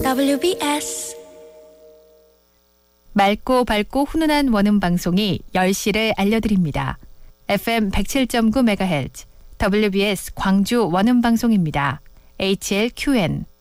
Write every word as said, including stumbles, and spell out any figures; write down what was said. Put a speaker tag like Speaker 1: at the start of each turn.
Speaker 1: 더블유비에스
Speaker 2: 맑고 밝고 훈훈한 원음 방송이 열 시를 알려드립니다. 에프엠 백칠 점 구 메가헤르츠 더블유비에스 광주 원음 방송입니다. 에이치엘큐엔